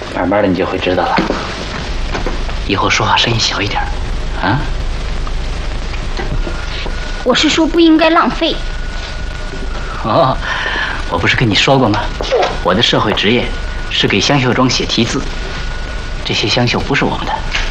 慢慢的你就会知道了。以后说话声音小一点，啊？ 我是说不应该浪费。 哦，我不是跟你说过吗？我的社会职业是给香秀庄写题字，这些香秀不是我们的。